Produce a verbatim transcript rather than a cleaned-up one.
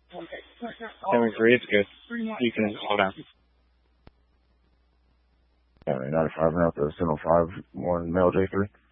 seven three, it's good. You can slow down. County ninety-five, and out to seven oh five, one male J three.